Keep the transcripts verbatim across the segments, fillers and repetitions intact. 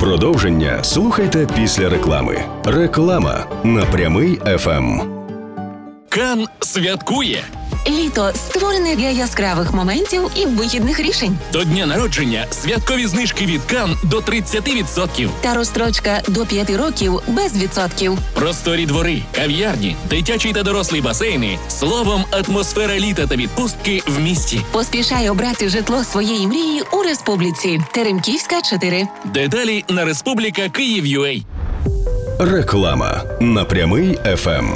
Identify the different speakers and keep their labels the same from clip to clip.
Speaker 1: Продовження слухайте після реклами. Реклама на Прямий еф ем.
Speaker 2: Кан святкує!
Speaker 3: Літо створене для яскравих моментів і вихідних рішень.
Speaker 2: До дня народження святкові знижки від Кан до тридцять відсотків.
Speaker 3: Та розстрочка до п'яти років без відсотків.
Speaker 2: Просторі двори, кав'ярні, дитячі та дорослі басейни. Словом, атмосфера літа та відпустки в місті.
Speaker 3: Поспішай обрати житло своєї мрії у Республіці. Теремківська, чотири.
Speaker 2: Деталі на Республіка Київ.ua.
Speaker 1: Реклама на Прямий еф ем.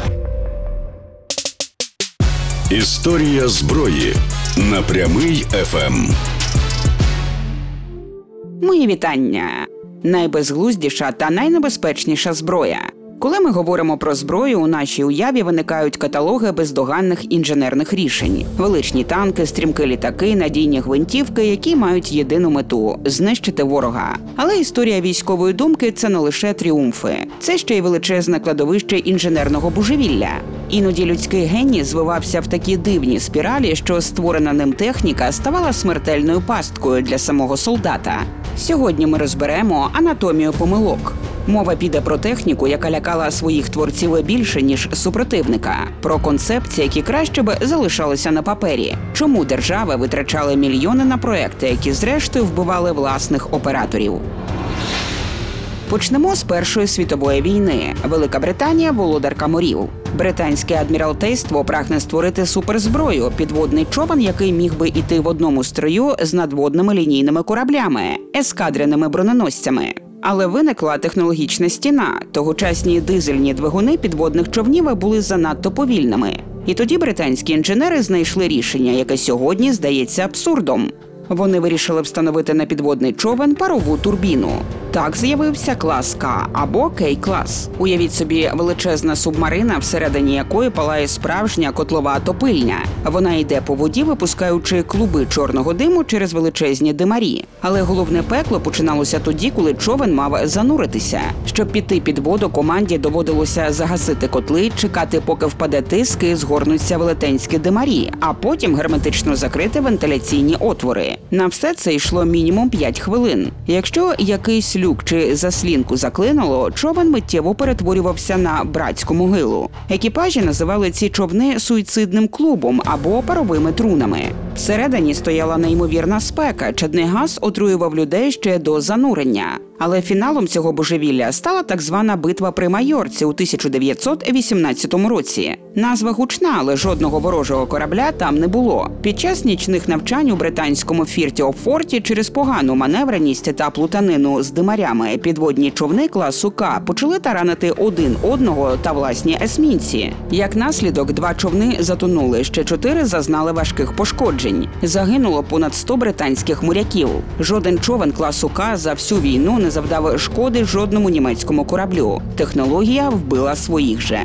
Speaker 1: Історія зброї на Прямий еф ем.
Speaker 4: Мої вітання. Найбезглуздіша та найнебезпечніша зброя. Коли ми говоримо про зброю, у нашій уяві виникають каталоги бездоганних інженерних рішень. Величні танки, стрімкі літаки, надійні гвинтівки, які мають єдину мету – знищити ворога. Але історія військової думки – це не лише тріумфи. Це ще й величезне кладовище інженерного божевілля. Іноді людський геній звивався в такі дивні спіралі, що створена ним техніка ставала смертельною пасткою для самого солдата. Сьогодні ми розберемо анатомію помилок. Мова піде про техніку, яка лякала своїх творців більше, ніж супротивника. Про концепції, які краще б залишалися на папері. Чому держави витрачали мільйони на проекти, які зрештою вбивали власних операторів. Почнемо з Першої світової війни. Велика Британія – володарка морів. Британське адміралтейство прагне створити суперзброю – підводний човен, який міг би йти в одному строю з надводними лінійними кораблями – ескадреними броненосцями. Але виникла технологічна стіна. Тогочасні дизельні двигуни підводних човнів були занадто повільними. І тоді британські інженери знайшли рішення, яке сьогодні здається абсурдом. Вони вирішили встановити на підводний човен парову турбіну. Так з'явився клас К або Кей-клас. Уявіть собі величезна субмарина, всередині якої палає справжня котлова топильня. Вона йде по воді, випускаючи клуби чорного диму через величезні димарі. Але головне пекло починалося тоді, коли човен мав зануритися. Щоб піти під воду, команді доводилося загасити котли, чекати, поки впаде тиск і згорнуться велетенські димарі, а потім герметично закрити вентиляційні отвори. На все це йшло мінімум п'ять хвилин. Якщо якийсь люк чи заслінку заклинило, човен миттєво перетворювався на братську могилу. Екіпажі називали ці човни суїцидним клубом або паровими трунами. Всередині стояла неймовірна спека, чадний газ отруював людей ще до занурення. Але фіналом цього божевілля стала так звана битва при Майорці у тисяча дев'ятсот вісімнадцятому році. Назва гучна, але жодного ворожого корабля там не було. Під час нічних навчань у британському Фірті-оф-Форті через погану маневреність та плутанину з димарями підводні човни класу К почали таранити один одного та власні есмінці. Як наслідок, два човни затонули, ще чотири зазнали важких пошкоджень. Загинуло понад сто британських моряків. Жоден човен класу К за всю війну не завдав шкоди жодному німецькому кораблю. Технологія вбила своїх же.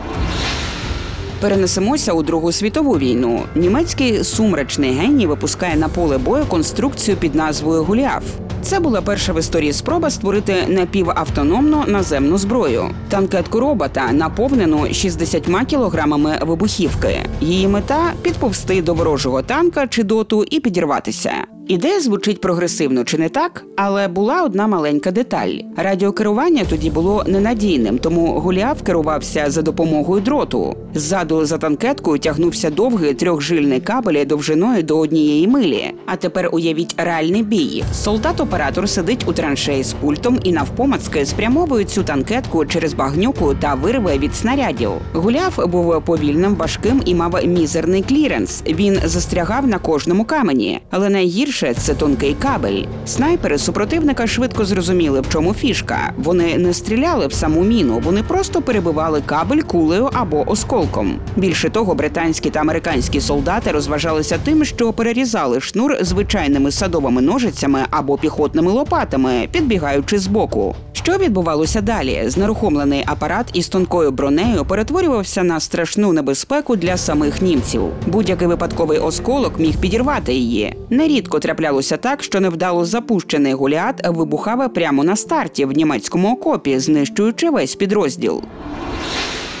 Speaker 4: Перенесемося у Другу світову війну. Німецький сумрачний геній випускає на поле бою конструкцію під назвою «Голіаф». Це була перша в історії спроба створити напівавтономну наземну зброю. Танкетку робота, наповнену шістдесятьма кілограмами вибухівки. Її мета – підповзти до ворожого танка чи доту і підірватися. Ідея звучить прогресивно, чи не так? Але була одна маленька деталь. Радіокерування тоді було ненадійним, тому Голіаф керувався за допомогою дроту. Ззаду за танкеткою тягнувся довгий трьохжильний кабель довжиною до однієї милі. А тепер уявіть реальний бій. Солдат-оператор сидить у траншеї з пультом і навпомацки спрямовує цю танкетку через багнюку та вирве від снарядів. Голіаф був повільним, важким і мав мізерний кліренс. Він застрягав на кожному камені. Але найгірше – це тонкий кабель. Снайпери супротивника швидко зрозуміли, в чому фішка. Вони не стріляли в саму міну, вони просто перебивали кабель кулею або осколком. Більше того, британські та американські солдати розважалися тим, що перерізали шнур звичайними садовими ножицями або піхотними лопатами, підбігаючи збоку. Що відбувалося далі? Знерухомлений апарат із тонкою бронею перетворювався на страшну небезпеку для самих німців. Будь-який випадковий осколок міг підірвати її. Нерідко траплялося так, що невдало запущений Голіат вибухав прямо на старті в німецькому окопі, знищуючи весь підрозділ.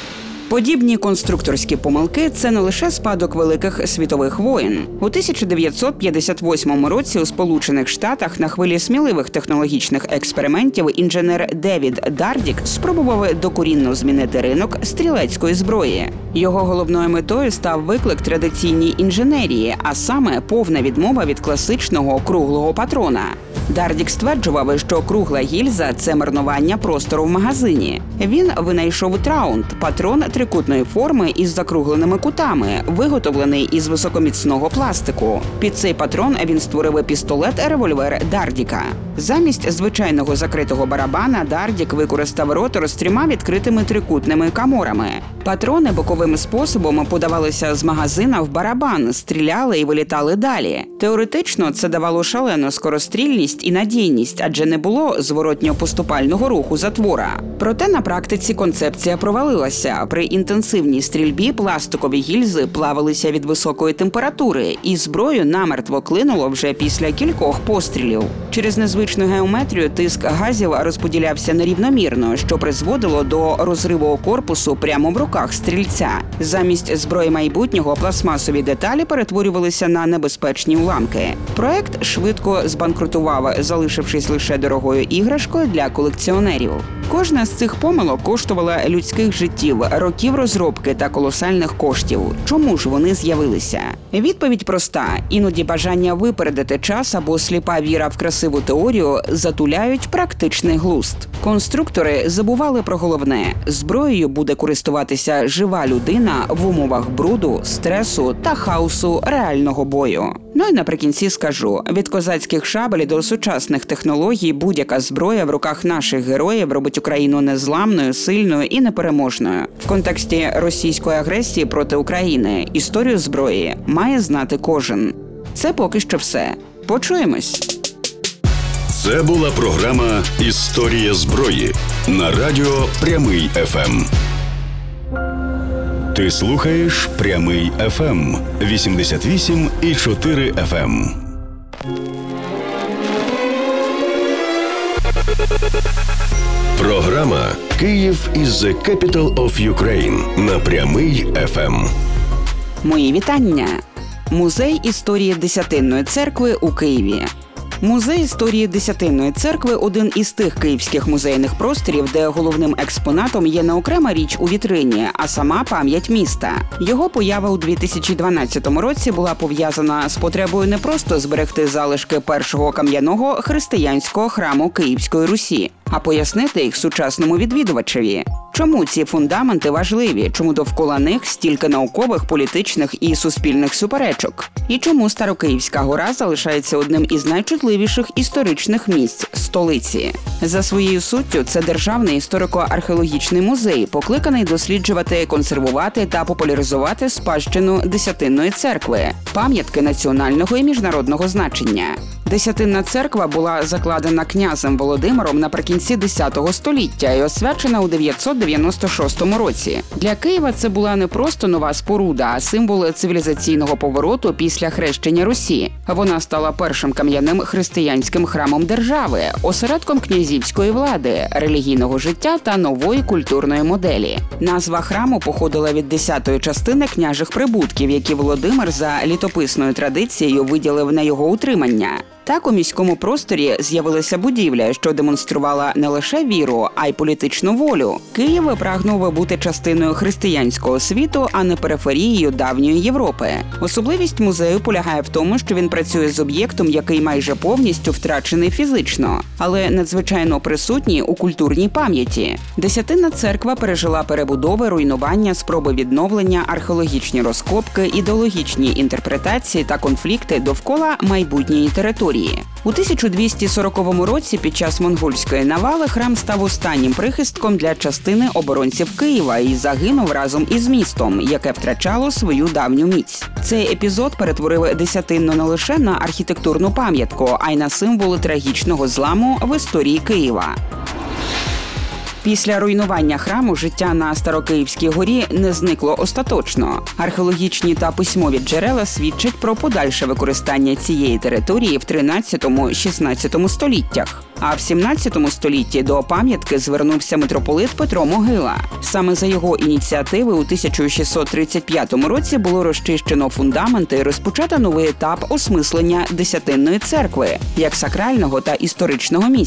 Speaker 4: Подібні конструкторські помилки – це не лише спадок великих світових воєн. У тисяча дев'ятсот п'ятдесят восьмому році у Сполучених Штатах на хвилі сміливих технологічних експериментів інженер Девід Дардік спробував докорінно змінити ринок стрілецької зброї. Його головною метою став виклик традиційній інженерії, а саме повна відмова від класичного круглого патрона. Дардік стверджував, що кругла гільза – це марнування простору в магазині. Він винайшов траунд – патрон трикутної форми із закругленими кутами, виготовлений із високоміцного пластику. Під цей патрон він створив пістолет-револьвер Дардіка. Замість звичайного закритого барабана Дардік використав ротор з трьома відкритими трикутними каморами. Патрони боковим способом подавалися з магазина в барабан, стріляли і вилітали далі. Теоретично це давало шалену скорострільність і надійність, адже не було зворотньо-поступального руху затвора. Проте на практиці концепція провалилася. При інтенсивній стрільбі пластикові гільзи плавилися від високої температури, і зброю намертво клинуло вже після кількох пострілів. Через незвичну геометрію тиск газів розподілявся нерівномірно, що призводило до розриву корпусу прямо в руках стрільця. Замість зброї майбутнього пластмасові деталі перетворювалися на небезпечні уламки. Проект швидко збанкрутував, залишившись лише дорогою іграшкою для колекціонерів. Кожна з цих помилок коштувала людських життів, років розробки та колосальних коштів. Чому ж вони з'явилися? Відповідь проста. Іноді бажання випередити час або сліпа віра в красиву теорію затуляють практичний глузд. Конструктори забували про головне – зброєю буде користуватися жива людина в умовах бруду, стресу та хаосу реального бою. Ну і наприкінці скажу, від козацьких шабель до сучасних технологій будь-яка зброя в руках наших героїв робить Україну незламною, сильною і непереможною. В контексті російської агресії проти України історію зброї має знати кожен. Це поки що все. Почуємось!
Speaker 1: Це була програма «Історія зброї» на радіо «Прямий еф ем». Ти слухаєш «Прямий еф ем» вісімдесят вісім і чотири еф ем. Програма «Київ is the capital of Ukraine» на «Прямий еф ем».
Speaker 4: Мої вітання! Музей історії Десятинної церкви у Києві. Музей історії Десятинної церкви – один із тих київських музейних просторів, де головним експонатом є не окрема річ у вітрині, а сама пам'ять міста. Його поява у дві тисячі дванадцятому році була пов'язана з потребою не просто зберегти залишки першого кам'яного християнського храму Київської Русі, а пояснити їх сучасному відвідувачеві. Чому ці фундаменти важливі? Чому довкола них стільки наукових, політичних і суспільних суперечок? І чому Старокиївська гора залишається одним із найчутливіших історичних місць столиці? За своєю суттю, це державний історико-археологічний музей, покликаний досліджувати, консервувати та популяризувати спадщину Десятинної церкви, пам'ятки національного і міжнародного значення. Десятинна церква була закладена князем Володимиром наприкінці десятого століття і освячена у дев'ятсот дев'яносто шостому році. Для Києва це була не просто нова споруда, а символ цивілізаційного повороту після хрещення Русі. Вона стала першим кам'яним християнським храмом держави, осередком князівської влади, релігійного життя та нової культурної моделі. Назва храму походила від десятої частини княжих прибутків, які Володимир за літописною традицією виділив на його утримання. Так у міському просторі з'явилася будівля, що демонструвала не лише віру, а й політичну волю. Київ прагнув бути частиною християнського світу, а не периферією давньої Європи. Особливість музею полягає в тому, що він працює з об'єктом, який майже повністю втрачений фізично, але надзвичайно присутній у культурній пам'яті. Десятинна церква пережила перебудови, руйнування, спроби відновлення, археологічні розкопки, ідеологічні інтерпретації та конфлікти довкола майбутньої території. У тисяча двісті сороковому році під час монгольської навали храм став останнім прихистком для частини оборонців Києва і загинув разом із містом, яке втрачало свою давню міць. Цей епізод перетворив Десятинну не лише на архітектурну пам'ятку, а й на символ трагічного зламу в історії Києва. Після руйнування храму життя на Старокиївській горі не зникло остаточно. Археологічні та письмові джерела свідчать про подальше використання цієї території в тринадцятому-шістнадцятому століттях. А в сімнадцятому столітті до пам'ятки звернувся митрополит Петро Могила. Саме за його ініціативи у тисяча шістсот тридцять п'ятому році було розчищено фундаменти і розпочато новий етап осмислення Десятинної церкви як сакрального та історичного місця.